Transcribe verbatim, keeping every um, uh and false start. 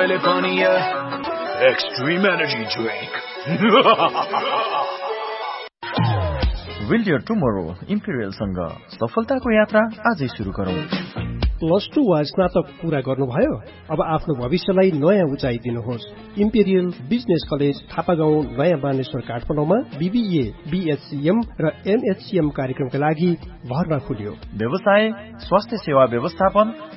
मैले पनि extreme energy drink Build your tomorrow Imperial सँग सफलताको यात्रा आजै सुरु गरौँ। प्लस टू वा स्नातक पूरा गर्नुभयो? अब आफ्नो भविष्यलाई नयाँ उचाइ दिनुहोस्। इम्पेरियल बिजनेस कलेज थापागाउँ नयाँ बानेश्वर काठमाडौँमा बीबीए, बीएचसीएम र एमएचसीएम कार्यक्रमका लागि भर्ना खुल्यो। व्यवसाय, स्वास्थ्य सेवा व्यवस्थापन